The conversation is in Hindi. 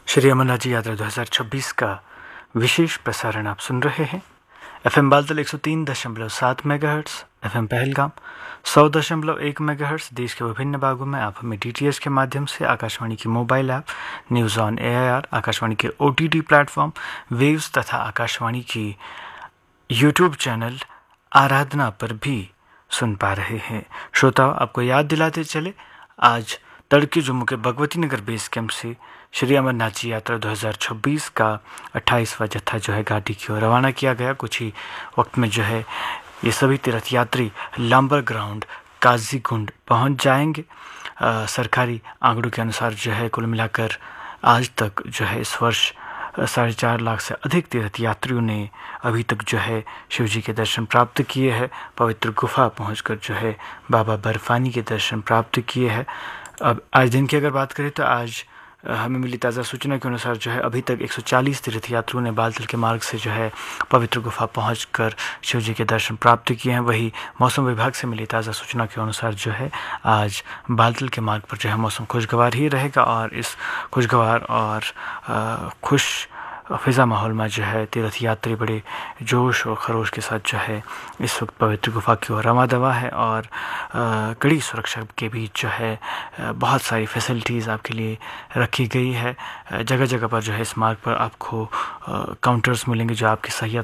श्री अमरनाथ जी यात्रा 2026 का विशेष प्रसारण आप सुन रहे हैं। FM Baltal 103.7 megahertz, FM Pahalgam 100.1 megahertz. देश के विभिन्न भागों में आप हमें DTH के माध्यम से, आकाशवाणी की mobile app news on AIR, Akashvani के OTT प्लेटफॉर्म वेव्स तथा आकाशवाणी की YouTube चैनल आराधना पर भी सुन पा रहे हैं। श्रोताओं, आपको याद दिलाते चले, आज तड़के जम्मू के भगवती नगर बेस कैंप से श्री अमरनाथ जी यात्रा 2026 का 28वां जत्था जो है घाटी की ओर रवाना किया गया। कुछ ही वक्त में जो है ये सभी तीर्थ यात्री लांबर ग्राउंड काजीगुंड पहुंच जाएंगे। सरकारी आंकड़ों के अनुसार जो है कुल मिलाकर आज तक जो है इस वर्ष 4.5 लाख से अधिक तीर्थ यात्रियों ने अभी तक जो है शिव जी के दर्शन प्राप्त किए हैं। पवित्र गुफा पहुंचकर जो है बाबा बर्फानी के दर्शन प्राप्त किए हैं। अब आज दिन की अगर बात करें तो आज हमें मिली ताज़ा सूचना के अनुसार जो है अभी तक 140 तीर्थ यात्रियों ने बालतल के मार्ग से जो है पवित्र गुफा पहुंचकर शिव जी के दर्शन प्राप्त किए हैं। वही मौसम विभाग से मिली ताज़ा सूचना के अनुसार जो है आज बालतल के मार्ग पर जो है मौसम खुशगवार ही रहेगा और इस खुशगवार और खुश फिज़ा माहौल में जो है तीर्थ यात्री बड़े जोश और खरोश के साथ जो है इस वक्त पवित्र गुफा की ओर रवा दवा है और कड़ी सुरक्षा के बीच जो है बहुत सारी फैसिलिटीज़ आपके लिए रखी गई है। जगह जगह पर जो है इस मार्ग पर आपको काउंटर्स मिलेंगे जो आपकी सही